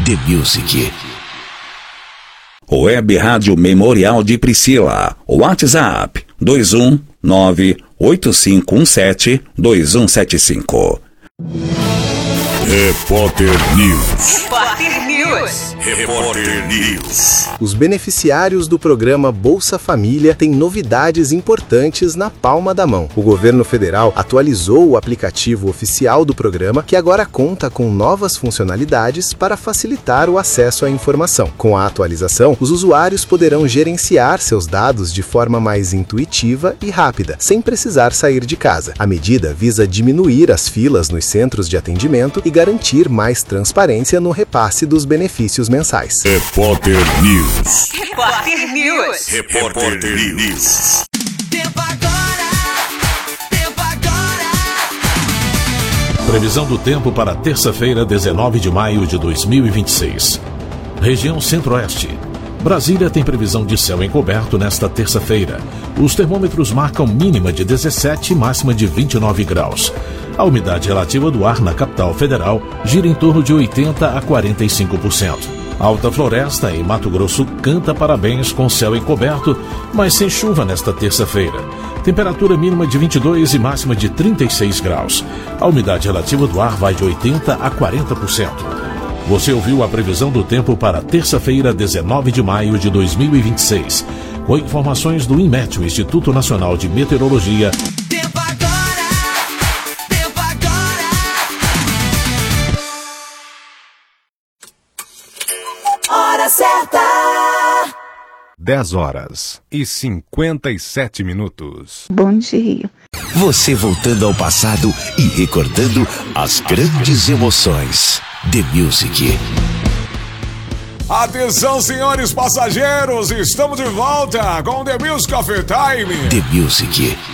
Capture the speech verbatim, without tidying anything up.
The Music. Web Rádio Memorial de Priscila. WhatsApp dois um nove oito cinco um sete dois um sete cinco. Repórter News. Repórter News. Repórter News. Os beneficiários do programa Bolsa Família têm novidades importantes na palma da mão. O governo federal atualizou o aplicativo oficial do programa, que agora conta com novas funcionalidades para facilitar o acesso à informação. Com a atualização, os usuários poderão gerenciar seus dados de forma mais intuitiva e rápida, sem precisar sair de casa. A medida visa diminuir as filas nos centros de atendimento e garantir mais transparência no repasse dos benefícios mensais. Repórter News. Repórter News. Repórter News. Tempo agora. Tempo agora. Previsão do tempo para terça-feira, dezenove de maio de dois mil e vinte e seis. Região Centro-Oeste. Brasília tem previsão de céu encoberto nesta terça-feira. Os termômetros marcam mínima de dezessete e máxima de vinte e nove graus. A umidade relativa do ar na capital federal gira em torno de oitenta a quarenta e cinco por cento. Alta Floresta, em Mato Grosso, canta parabéns com céu encoberto, mas sem chuva nesta terça-feira. Temperatura mínima de vinte e dois e máxima de trinta e seis graus. A umidade relativa do ar vai de oitenta a quarenta por cento. Você ouviu a previsão do tempo para terça-feira, dezenove de maio de dois mil e vinte e seis. Com informações do INMET, o Instituto Nacional de Meteorologia. Tempo agora. Tempo agora. Hora certa. dez horas e cinquenta e sete minutos. Bom dia. Você voltando ao passado e recordando as grandes emoções. The Music. Atenção, senhores passageiros, estamos de volta com The Music of Time. The Music.